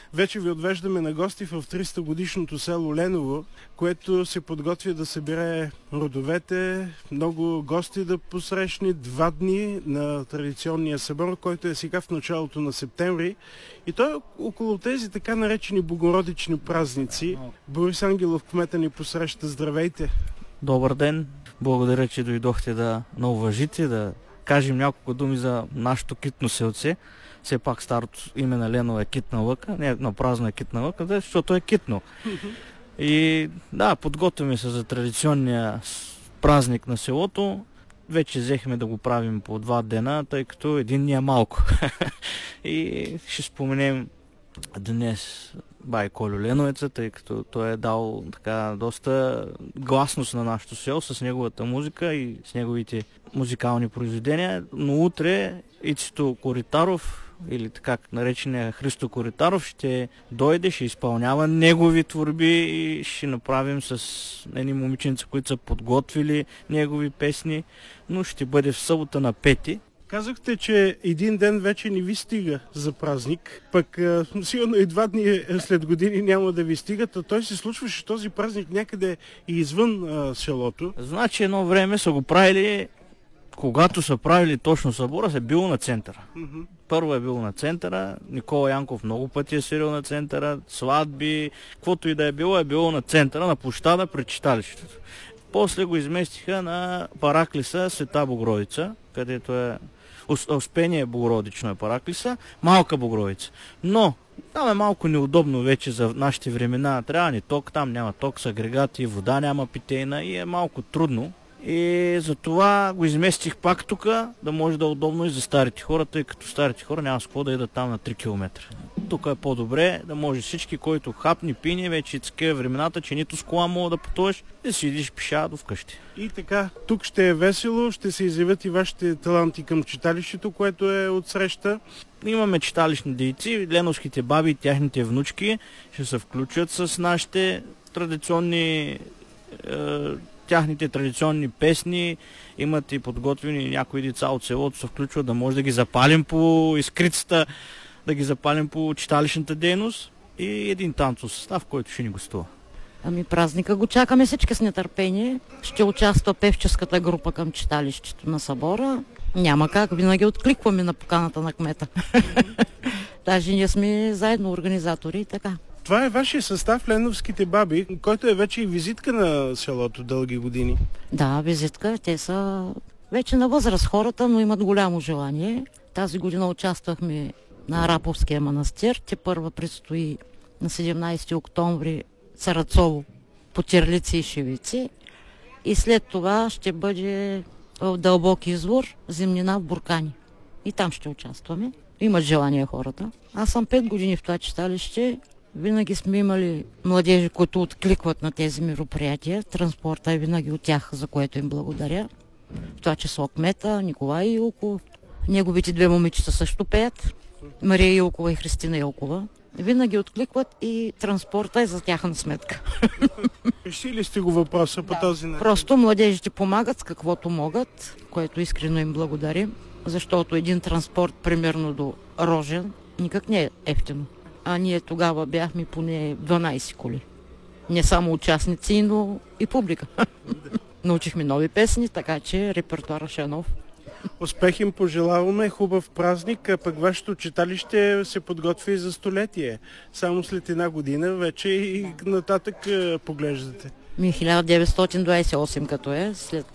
Вече ви отвеждаме на гости в 300 годишното село Леново, което се подготвя да събере родовете, много гости да посрещне 2 дни на традиционния събор, който е сега в началото на септември. И той е около тези така наречени богородични празници. Борис Ангелов, кмета, ни посреща. Здравейте! Добър ден! Благодаря, че дойдохте да уважите, да кажем няколко думи за нашето китно селце. Все пак старото име на Леново е Китна лъка, не на празна Китна лъка, защото е китно. И да, подготвяме се за традиционния празник на селото. Вече взехме да го правим по 2 дена, тъй като един ни е малко. И ще споменем днес бай Колю Леновеца, тъй като той е дал така доста гласност на нашото село с неговата музика и с неговите музикални произведения. Но утре Ицето Коритаров, или така наречения Христо Коритаров, ще дойде, ще изпълнява негови творби и ще направим с едни момиченца, които са подготвили негови песни, но ще бъде в събота на 5. Казахте, че един ден вече не ви стига за празник, пък сигурно и 2 дни след години няма да ви стигат, а той се случваше този празник някъде и извън селото. Значи едно време са го правили, когато са правили точно събора, се било на центъра. Първо е било на центъра, Никола Янков много пъти е свирил на центъра, сватби, каквото и да е било на центъра, на площада пред читалището. После го изместиха на Параклиса Света Богородица, където е Успение Богородично е Параклиса, Малка Богородица. Но там е малко неудобно вече за нашите времена. Трябва ни ток, там няма ток с агрегати, вода няма питейна и е малко трудно. И затова го изместих пак тук, да може да е удобно и за старите хора, тъй като старите хора няма с какво да идат там на 3 км. Тук е по-добре да може всички, който хапни, пине, вече такива времената, че нито с кола мога да пътуваш, да си идиш пеша до вкъщи. И така, тук ще е весело, ще се изявят и вашите таланти към читалището, което е отсреща. Имаме читалищни дейци, леновските баби и тяхните внучки ще се включат с нашите традиционни тяхните традиционни песни, имат и подготвени някои деца от селото, се включват да може да ги запалим по изкрицата, да ги запалим по читалищната дейност и един танцов състав, който ще ни гостува. Ами празника го чакаме всички с нетърпение. Ще участва певческата група към читалището на събора. Няма как, винаги откликваме на поканата на кмета. Даже ние сме заедно организатори и така. Това е вашия състав, Леновските баби, който е вече и визитка на селото дълги години. Да, визитка. Те са вече на възраст хората, но имат голямо желание. Тази година участвахме на Араповския манастир. Те първа предстои на 17 октомври Царацово по Терлици и Шивици. И след това ще бъде в Дълбок извор, Зимнина в Буркани. И там ще участваме. Имат желание хората. Аз съм 5 години в това читалище. Винаги сме имали младежи, които откликват на тези мероприятия. Транспорта е винаги от тях, за което им благодаря. В това число кмета, Николай Илков. Неговите 2 момичета също пеят. Мария Илкова и Христина Илкова. Винаги откликват и транспорта е за тяхна сметка. Решили сте го въпроса по този начин? Просто младежите помагат с каквото могат, което искрено им благодарим, защото един транспорт, примерно до Рожен, никак не е ефтино. А ние тогава бяхме поне 12 коли. Не само участници, но и публика. Научихме нови песни, така че репертуара ще е нов. Успех им пожелаваме, хубав празник, а пък вашето читалище се подготвя и за столетие. Само след 1 година вече и нататък поглеждате. 1928 като е, след